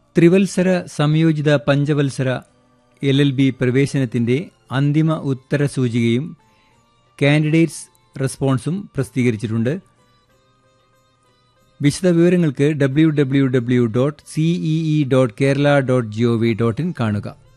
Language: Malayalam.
ത്രിവത്സര സംയോജിത പഞ്ചവത്സര LLB പ്രവേശനത്തിന്റെ അന്തിമ ഉത്തരസൂചികയും കാൻഡിഡേറ്റ്സ് റെസ്പോൺസും പ്രസിദ്ധീകരിച്ചിട്ടുണ്ട്. വിശദവിവരങ്ങൾക്ക് www.cee.kerala.gov.in കാണുക.